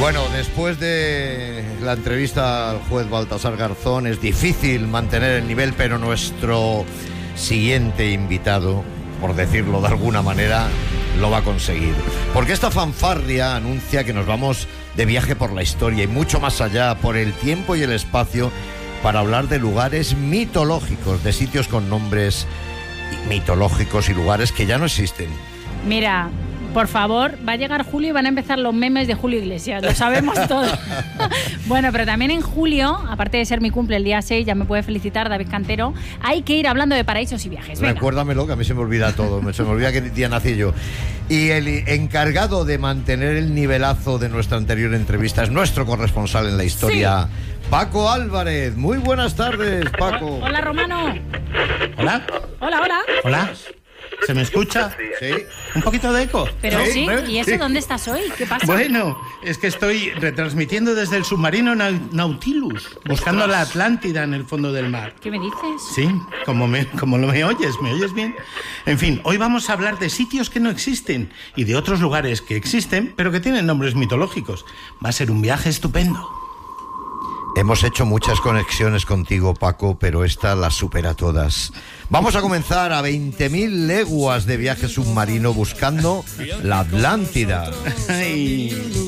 Bueno, después de la entrevista al juez Baltasar Garzón es difícil mantener el nivel, pero nuestro siguiente invitado, por decirlo de alguna manera, lo va a conseguir. Porque esta fanfarria anuncia que nos vamos de viaje por la historia y mucho más allá, por el tiempo y el espacio, para hablar de lugares mitológicos, de sitios con nombres mitológicos y lugares que ya no existen. Mira, por favor, va a llegar julio y van a empezar los memes de Julio Iglesias, lo sabemos todo. Bueno, pero también en julio, aparte de ser mi cumple el día 6, ya me puede felicitar David Cantero, hay que ir hablando de paraísos y viajes. Venga. Recuérdamelo, que a mí se me olvida todo, se me olvida qué día nací yo. Y el encargado de mantener el nivelazo de nuestra anterior entrevista es nuestro corresponsal en la historia, sí. Paco Álvarez. Muy buenas tardes, Paco. Hola, Romano. Hola. Hola, hola. Hola. ¿Se me escucha? Sí. ¿Un poquito de eco? Pero sí, ¿y eso dónde estás hoy? ¿Qué pasa? Bueno, es que estoy retransmitiendo desde el submarino Nautilus, buscando la Atlántida en el fondo del mar. ¿Qué me dices? Sí, como lo me oyes bien. En fin, hoy vamos a hablar de sitios que no existen y de otros lugares que existen, pero que tienen nombres mitológicos. Va a ser un viaje estupendo. Hemos hecho muchas conexiones contigo, Paco, pero esta las supera todas. Vamos a comenzar a 20.000 leguas de viaje submarino buscando la Atlántida. Ay.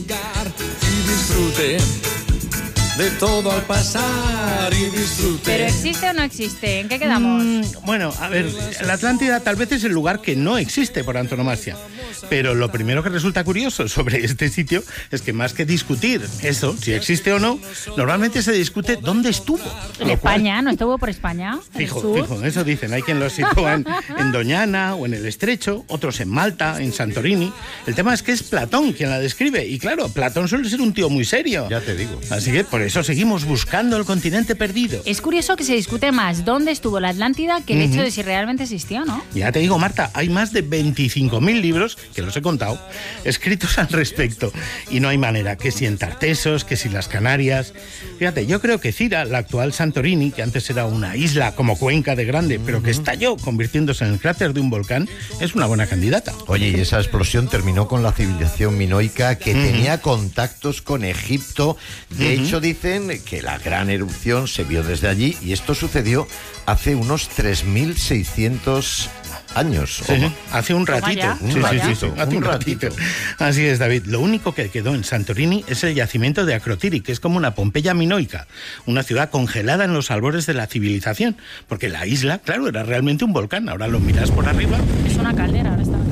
De todo al pasar y disfrute. ¿Pero existe o no existe? ¿En qué quedamos? Bueno, a ver, la Atlántida tal vez es el lugar que no existe por antonomasia. Pero lo primero que resulta curioso sobre este sitio es que más que discutir eso, si existe o no, normalmente se discute dónde estuvo. En España, ¿no estuvo por España? Fijo, eso dicen. Hay quien lo sitúan en Doñana o en el Estrecho, otros en Malta, en Santorini. El tema es que es Platón quien la describe. Y claro, Platón suele ser un tío muy serio. Ya te digo. Así que por eso seguimos buscando el continente perdido. Es curioso que se discute más dónde estuvo la Atlántida que el hecho de si realmente existió, ¿no? Ya te digo, Marta, hay más de 25.000 libros, que los he contado, escritos al respecto. Y no hay manera, que si en Tartesos, que si las Canarias. Fíjate, yo creo que Cira, la actual Santorini, que antes era una isla como Cuenca de grande, pero que estalló convirtiéndose en el cráter de un volcán, es una buena candidata. Oye, y esa explosión terminó con la civilización minoica que tenía contactos con Egipto. De hecho, dicen que la gran erupción se vio desde allí y esto sucedió hace unos 3.600 años. Sí, hace un ratito. Hace un ratito. Así es, David. Lo único que quedó en Santorini es el yacimiento de Akrotiri, que es como una Pompeya minoica, una ciudad congelada en los albores de la civilización, porque la isla, claro, era realmente un volcán. Ahora lo miras por arriba. Es una caldera, ahora está.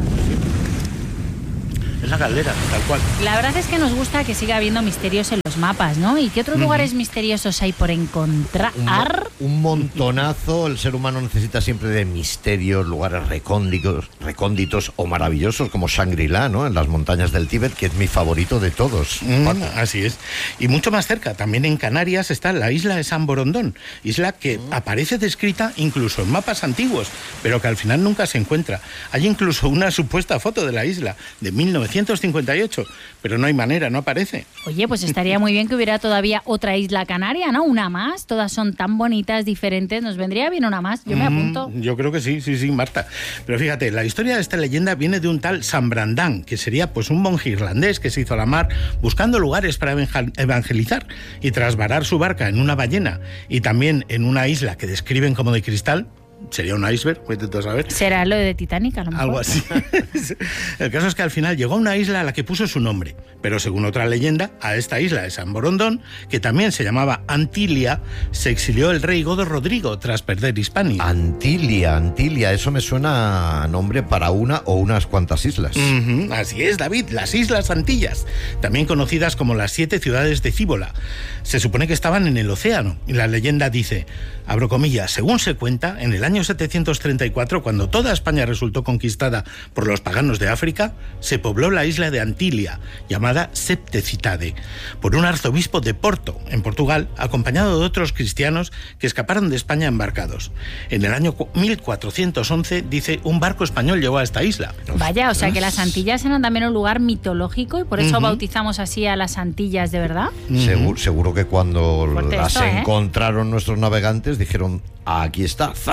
Es la caldera, tal cual. La verdad es que nos gusta que siga habiendo misterios en los mapas, ¿no? ¿Y qué otros lugares misteriosos hay por encontrar? Un montonazo. El ser humano necesita siempre de misterios, lugares recónditos o maravillosos, como Shangri-La, ¿no? En las montañas del Tíbet, que es mi favorito de todos. Así es. Y mucho más cerca, también en Canarias, está la isla de San Borondón, isla que aparece descrita incluso en mapas antiguos, pero que al final nunca se encuentra. Hay incluso una supuesta foto de la isla, de 1958, pero no hay manera, no aparece. Oye, pues estaría muy bien que hubiera todavía otra isla canaria, ¿no? Una más, todas son tan bonitas, diferentes, nos vendría bien una más, yo me apunto. Yo creo que sí, Marta. Pero fíjate, la historia de esta leyenda viene de un tal San Brandán, que sería pues un monje irlandés que se hizo a la mar buscando lugares para evangelizar, y tras varar su barca en una ballena y también en una isla que describen como de cristal. Sería un iceberg, puedes tú saber. Será lo de Titanic, a lo mejor. Algo así. El caso es que al final llegó a una isla a la que puso su nombre, pero según otra leyenda, a esta isla de San Borondón, que también se llamaba Antilia, se exilió el rey Godo Rodrigo tras perder Hispania. Antilia, eso me suena a nombre para una o unas cuantas islas. Así es, David, las Islas Antillas, también conocidas como las 7 ciudades de Cíbola. Se supone que estaban en el océano, y la leyenda dice, abro comillas, según se cuenta, en el año 734, cuando toda España resultó conquistada por los paganos de África, se pobló la isla de Antilia, llamada Septecitade, por un arzobispo de Porto, en Portugal, acompañado de otros cristianos que escaparon de España embarcados. En el año 1411, dice, un barco español llegó a esta isla. Vaya, o sea que las Antillas eran también un lugar mitológico y por eso bautizamos así a las Antillas, ¿de verdad? Seguro que cuando Fuerte las esto, encontraron nuestros navegantes dijeron, aquí está, zasca.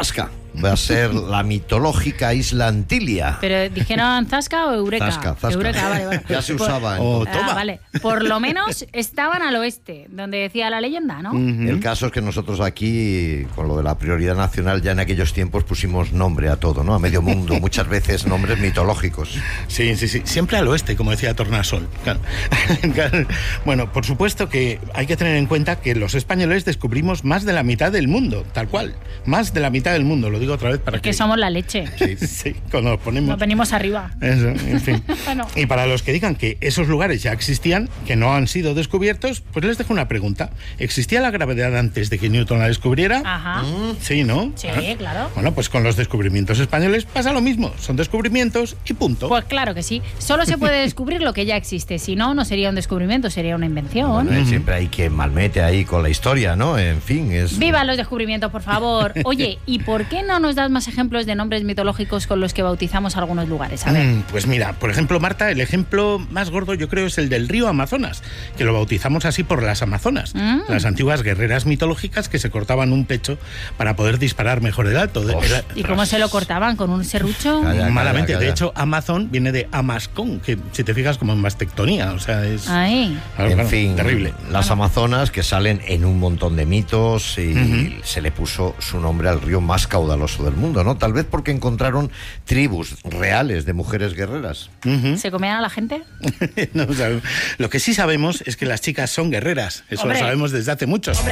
va a ser la mitológica isla Antilia. Pero dijeron Zasca o Eureka. Zasca. Eureka, vale, bueno. Ya se usaba. O entonces. toma. Vale. Por lo menos estaban al oeste, donde decía la leyenda, ¿no? El caso es que nosotros aquí, con lo de la prioridad nacional, ya en aquellos tiempos pusimos nombre a todo, ¿no? A medio mundo, muchas veces nombres mitológicos. Sí. Siempre al oeste, como decía Tornasol. Claro. Bueno, por supuesto que hay que tener en cuenta que los españoles descubrimos más de la mitad del mundo, tal cual. Más de la mitad del mundo, lo digo otra vez para Que somos la leche. Sí, cuando nos ponemos... Nos venimos arriba. Eso, en fin. Bueno. Y para los que digan que esos lugares ya existían, que no han sido descubiertos, pues les dejo una pregunta. ¿Existía la gravedad antes de que Newton la descubriera? Ajá. Sí, ¿no? Sí, claro. Bueno, pues con los descubrimientos españoles pasa lo mismo. Son descubrimientos y punto. Pues claro que sí. Solo se puede descubrir lo que ya existe. Si no, no sería un descubrimiento, sería una invención. Bueno, siempre hay que malmete ahí con la historia, ¿no? En fin, es... ¡Viva los descubrimientos, por favor! Oye, ¿y por qué no nos das más ejemplos de nombres mitológicos con los que bautizamos algunos lugares? A ver. Pues mira, por ejemplo, Marta, el ejemplo más gordo yo creo es el del río Amazonas, que lo bautizamos así por las Amazonas, las antiguas guerreras mitológicas que se cortaban un pecho para poder disparar mejor el alto. ¿Y cómo se lo cortaban? ¿Con un serrucho? Calla. Malamente. De hecho, Amazon viene de Amazcón, que si te fijas como en mastectonía, o sea, es... Ay. En fin, terrible. las Amazonas que salen en un montón de mitos y se le puso su nombre al río más caudaloso del mundo, ¿no? Tal vez porque encontraron tribus reales de mujeres guerreras. ¿Se comían a la gente? No, o sea, lo que sí sabemos es que las chicas son guerreras. Eso Hombre. lo sabemos desde hace mucho. Hombre.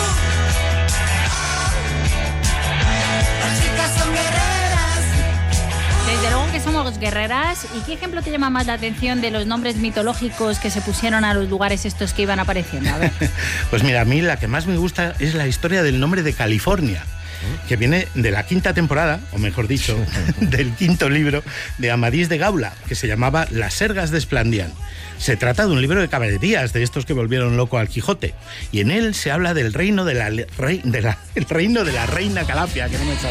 Desde luego que somos guerreras. ¿Y qué ejemplo te llama más la atención de los nombres mitológicos que se pusieron a los lugares estos que iban apareciendo? A ver. Pues mira, a mí la que más me gusta es la historia del nombre de California, que viene de la quinta temporada, o mejor dicho, del quinto libro de Amadís de Gaula, que se llamaba Las Sergas de Esplandián. Se trata de un libro de caballerías, de estos que volvieron loco al Quijote, y en él se habla del reino de la reino de la reina Calafia, que no me sale.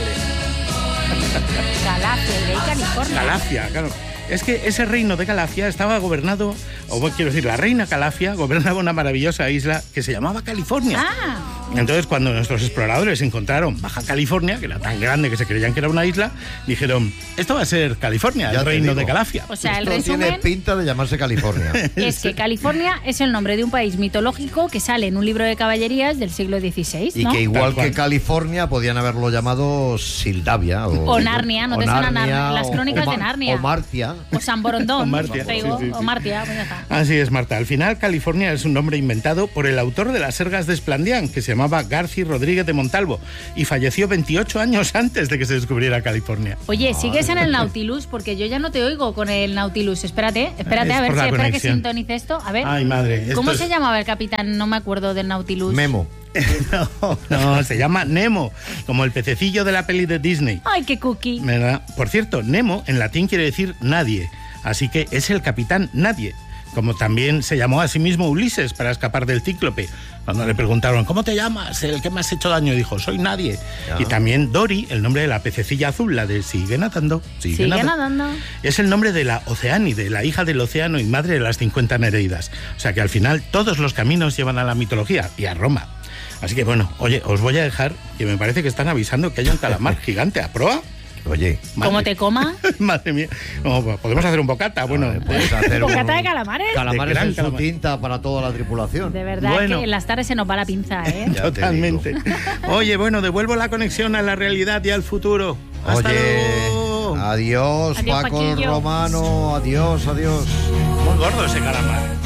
Calafia, de California. Calafia, claro. Es que ese reino de Calafia estaba gobernado, o quiero decir, la reina Calafia gobernaba una maravillosa isla que se llamaba California. Ah. Entonces, cuando nuestros exploradores encontraron Baja California, que era tan grande que se creían que era una isla, dijeron, esto va a ser California, Ya el te reino digo. de Calafia. O sea, el Esto tiene resumen pinta de llamarse California. es que California es el nombre de un país mitológico que sale en un libro de caballerías del siglo XVI, Y ¿no? que igual Tal cual. que California podían haberlo llamado Sildavia O Narnia, ¿no te suenan las crónicas de Narnia? O Martia. O San Borondón, O Martia, te digo, sí. o Martia, pues ya está. Así es, Marta. Al final, California es un nombre inventado por el autor de Las Sergas de Esplandián, que se llamaba Garci Rodríguez de Montalvo, y falleció 28 años antes de que se descubriera California. Oye, ¿sigues en el Nautilus? Porque yo ya no te oigo con el Nautilus. Espérate, Es a ver por la si espera que conexión. sintonice esto. A ver. Ay, madre. esto ¿Cómo es- se llamaba el capitán? No me acuerdo del Nautilus. Memo. No, se llama Nemo, como el pececillo de la peli de Disney. Ay, qué cookie. ¿Verdad? Por cierto, Nemo en latín quiere decir nadie, así que es el capitán nadie. Como también se llamó a sí mismo Ulises para escapar del cíclope. Cuando le preguntaron, ¿cómo te llamas? El que me has hecho daño, dijo, soy nadie. Ya. Y también Dory, el nombre de la pececilla azul, la de sigue nadando, Sigue nadando. es el nombre de la Oceánide, la hija del océano y madre de las 50 Nereidas. O sea que al final todos los caminos llevan a la mitología y a Roma. Así que bueno, oye, os voy a dejar, que me parece que están avisando que hay un calamar gigante. ¿A proa? Oye. ¿Cómo te coma? Madre mía. No, podemos hacer un bocata. Bueno, Puedes hacer ¿Bocata de calamares? calamares De gran en su calamar. tinta para toda la tripulación. De verdad Bueno. que en las tardes se nos va la pinza, ¿eh? Ya te totalmente. Oye, bueno, devuelvo la conexión a la realidad y al futuro. Hasta Oye, luego. adiós, Adiós, Paco el Paquillo. Romano, adiós. Muy gordo ese calamar.